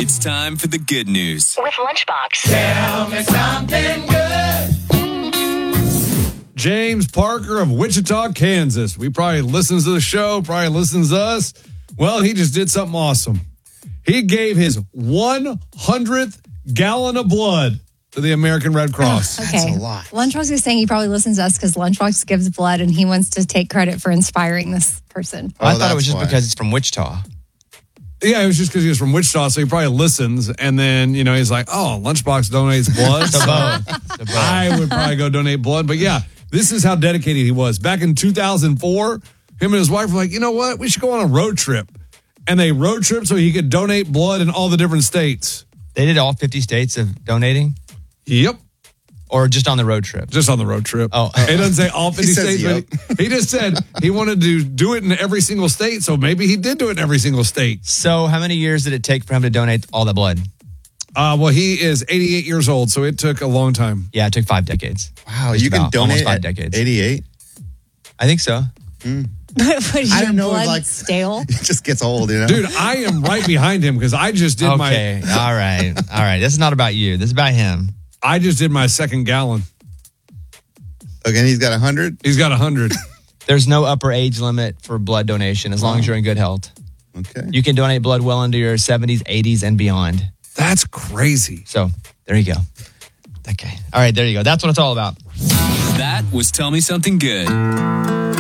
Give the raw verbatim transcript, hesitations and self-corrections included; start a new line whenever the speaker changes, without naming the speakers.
It's time for the good news
with Lunchbox.
Tell me something good.
James Parker of Wichita, Kansas. We probably listens to the show, probably listens to us. Well, he just did something awesome. He gave his one hundredth gallon of blood to the American Red Cross.
Okay.
That's a lot.
Lunchbox is saying he probably listens to us because Lunchbox gives blood and he wants to take credit for inspiring this person.
Oh,
I thought it was
that's
just
why.
because it's from Wichita.
Yeah, it was just because he was from Wichita, so he probably listens. And then, you know, he's like, oh, Lunchbox donates blood.
To
so
both. To both.
I would probably go donate blood. But yeah, this is how dedicated he was. Back in two thousand four, him and his wife were like, you know what? We should go on a road trip. And they road trip so he could donate blood in all the different states.
They did all fifty states of donating?
Yep.
Or just on the road trip?
Just on the road trip.
Oh.
It doesn't say all fifty
He says
states, but he just said he wanted to do it in every single state. So maybe he did do it in every single state.
So how many years did it take for him to donate all that blood?
Uh, well, he is eighty-eight years old, so it took a long time.
Yeah, it took five decades.
Wow,
Just
you can
about, almost
donate
five
at
decades.
eighty-eight?
I think so.
What is
I
your
don't know,
blood
like-
stale?
It just gets old, you know?
Dude, I am right behind him because I just did my
Okay, all right. All right, this is not about you. This is about him.
I just did my second gallon.
Okay, and he's got one hundred?
He's got a hundred.
There's no upper age limit for blood donation as long as you're in good health.
Okay.
You can donate blood well into your seventies, eighties, and beyond.
That's crazy.
So there you go. Okay. All right, there you go. That's what it's all about.
That was Tell Me Something Good.